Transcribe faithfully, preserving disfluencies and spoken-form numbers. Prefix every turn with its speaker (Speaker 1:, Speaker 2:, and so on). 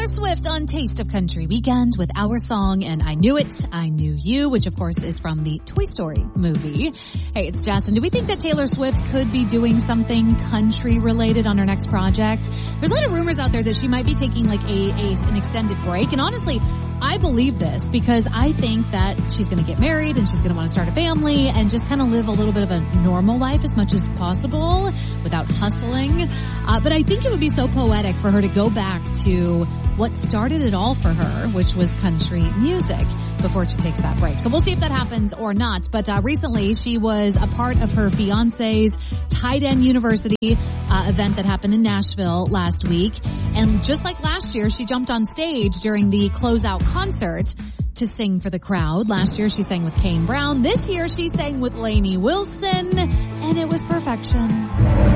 Speaker 1: Swift on Taste of Country Weekend with our song, and I Knew It, I Knew You, which of course is from the Toy Story movie. Hey, it's Jess, and do we think that Taylor Swift could be doing something country related on her next project? There's a lot of rumors out there that she might be taking like a, a an extended break, and honestly, I believe this because I think that she's going to get married and she's going to want to start a family and just kind of live a little bit of a normal life as much as possible without hustling. Uh, but I think it would be so poetic for her to go back to what started it all for her, which was country music, before she takes that break. So we'll see if that happens or not. But uh, recently she was a part of her fiance's Tight End University uh, event that happened in Nashville last week. And just like last year, she jumped on stage during the closeout concert to sing for the crowd. Last year she sang with Kane Brown. This year she sang with Lainey Wilson, and it was perfection.